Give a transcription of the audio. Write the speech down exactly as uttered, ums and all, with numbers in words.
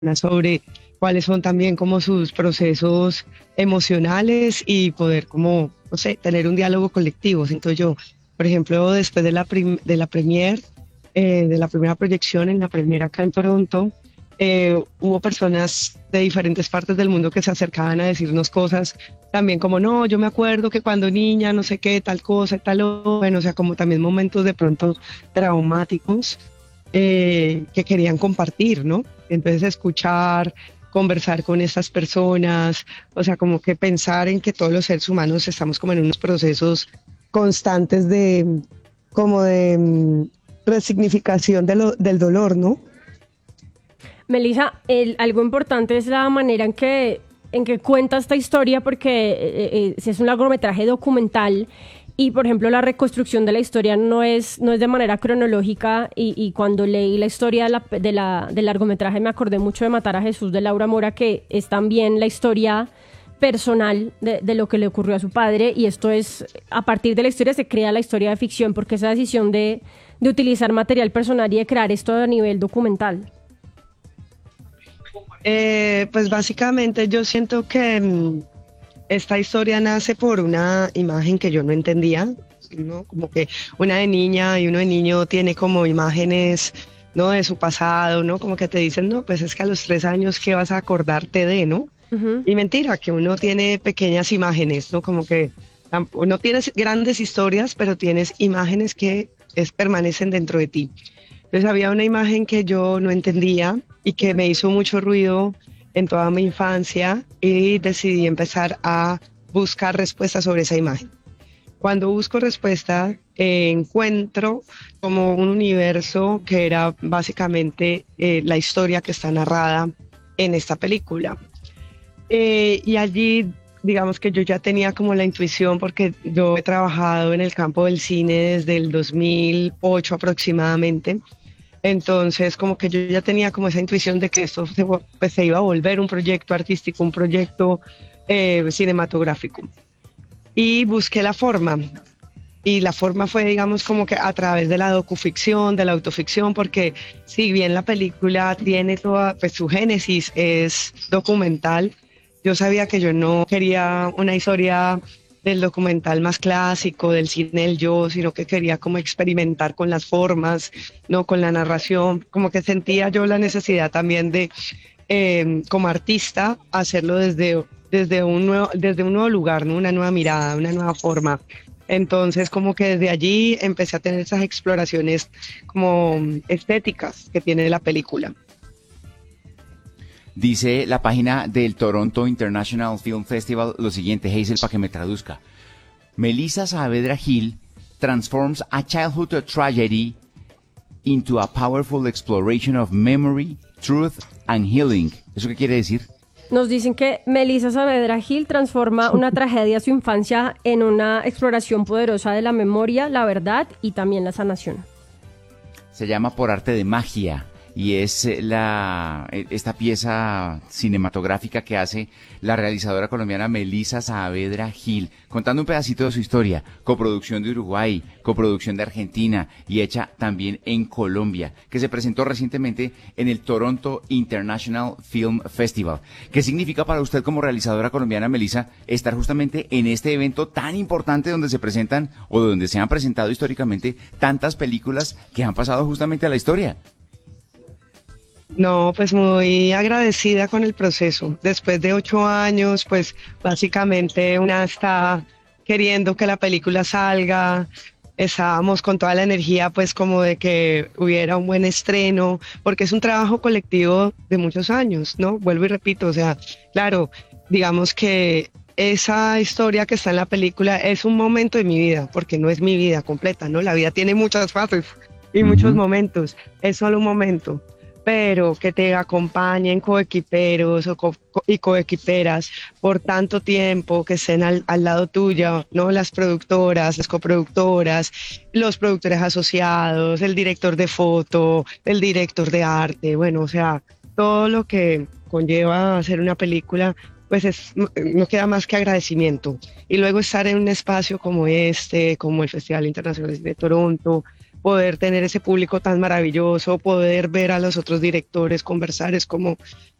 sobre cuáles son también como sus procesos emocionales y poder como, no sé, tener un diálogo colectivo. Siento yo, por ejemplo, después de la, prim- de la premier, eh, de la primera proyección en la premier acá en Toronto, eh, hubo personas de diferentes partes del mundo que se acercaban a decirnos cosas también como, no, yo me acuerdo que cuando niña, no sé qué, tal cosa, tal, o-". Bueno, o sea, como también momentos de pronto traumáticos eh, que querían compartir, ¿no? Entonces escuchar, conversar con estas personas, o sea, como que pensar en que todos los seres humanos estamos como en unos procesos constantes de, como de mm, resignificación de lo- del dolor, ¿no? Melissa, el- algo importante es la manera en que, en que cuenta esta historia, porque eh, eh, es un largometraje documental y, por ejemplo, la reconstrucción de la historia no es, no es de manera cronológica y, y cuando leí la historia de la, de la- del largometraje me acordé mucho de Matar a Jesús de Laura Mora, que es también la historia personal de, de lo que le ocurrió a su padre, y esto es, a partir de la historia se crea la historia de ficción, porque esa decisión de, de utilizar material personal y de crear esto a nivel documental. Eh, pues básicamente yo siento que mm, esta historia nace por una imagen que yo no entendía, ¿no? Como que una de niña y uno de niño tiene como imágenes, ¿no? De su pasado, ¿no? Como que te dicen, no, pues es que a los tres años, ¿qué vas a acordarte de, no? Ujú. Y mentira, que uno tiene pequeñas imágenes, ¿no? Como que tam- no tienes grandes historias, pero tienes imágenes que es, permanecen dentro de ti. Entonces había una imagen que yo no entendía y que me hizo mucho ruido en toda mi infancia y decidí empezar a buscar respuestas sobre esa imagen. Cuando busco respuesta, eh, encuentro como un universo que era básicamente eh, la historia que está narrada en esta película. Eh, y allí, digamos que yo ya tenía como la intuición porque yo he trabajado en el campo del cine desde el dos mil ocho aproximadamente. Entonces, como que yo ya tenía como esa intuición de que esto se, vo- pues, se iba a volver un proyecto artístico, un proyecto eh, cinematográfico. Y busqué la forma. Y la forma fue, digamos, como que a través de la docuficción, de la autoficción, porque si bien la película tiene toda, pues su génesis es documental, yo sabía que yo no quería una historia del documental más clásico, del cine del yo, sino que quería como experimentar con las formas, no con la narración, como que sentía yo la necesidad también de, eh, como artista, hacerlo desde, desde, un nuevo, desde un nuevo lugar, ¿no? Una nueva mirada, una nueva forma. Entonces, como que desde allí empecé a tener esas exploraciones como estéticas que tiene la película. Dice la página del Toronto International Film Festival lo siguiente, Hazel, para que me traduzca. Melissa Saavedra Gil transforms a childhood tragedy into a powerful exploration of memory, truth and healing. ¿Eso qué quiere decir? Nos dicen que Melissa Saavedra Gil transforma una tragedia de su infancia en una exploración poderosa de la memoria, la verdad y también la sanación. Se llama Por arte de magia y es eh, la eh, esta pieza cinematográfica que hace la realizadora colombiana Melissa Saavedra Gil, contando un pedacito de su historia, coproducción de Uruguay, coproducción de Argentina y hecha también en Colombia, que se presentó recientemente en el Toronto International Film Festival. ¿Qué significa para usted como realizadora colombiana, Melissa, estar justamente en este evento tan importante donde se presentan o donde se han presentado históricamente tantas películas que han pasado justamente a la historia? No, pues muy agradecida con el proceso. Después de ocho años, pues básicamente una está queriendo que la película salga. Estábamos con toda la energía, pues como de que hubiera un buen estreno, porque es un trabajo colectivo de muchos años, ¿no? Vuelvo y repito, o sea, claro, digamos que esa historia que está en la película es un momento de mi vida, porque no es mi vida completa, ¿no? La vida tiene muchas fases y muchos Ujú. momentos, es solo un momento, pero que te acompañen coequiperos o co- co- y coequiperas por tanto tiempo, que estén al, al lado tuyo, ¿no? Las productoras, las coproductoras, los productores asociados, el director de foto, el director de arte, bueno, o sea, todo lo que conlleva hacer una película, pues es, no no queda más que agradecimiento. Y luego estar en un espacio como este, como el Festival Internacional de Toronto, poder tener ese público tan maravilloso, poder ver a los otros directores conversar, es como